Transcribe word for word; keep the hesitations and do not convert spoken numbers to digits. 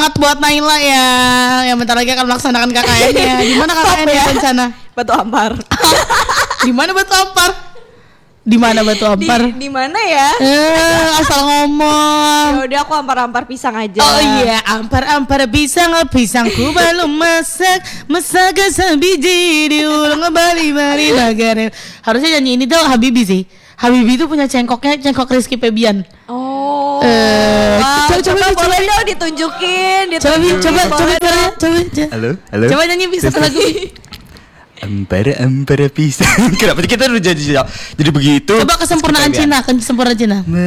semangat buat Naila ya. Yang bentar lagi akan melaksanakan K K N-nya. Di mana K K N-nya rencana? Batu Ampar. Di mana Batu Ampar? Di mana Batu Ampar? Di, di mana ya? Eh, asal ngomong. Ya udah aku ampar-ampar pisang aja. Oh iya, ampar-ampar pisang, pisangku belum masak, masak sebiji diulang bali-bali bagarel. Harusnya nyanyi ini tuh Habibie sih. Habibie itu punya cengkoknya, cengkok Rizky Febian. Oh. Eh, Wah, coba coba coba boleh dong ditunjukin, Coba ditunjukin. coba coba boleh coba dong. coba coba. Halo, halo. Coba nyanyi satu lagu. Ampara ampara pisang. Kenapa kita udah jadi jadi begitu? Coba kesempurnaan Cina, kesempurnaan Cina.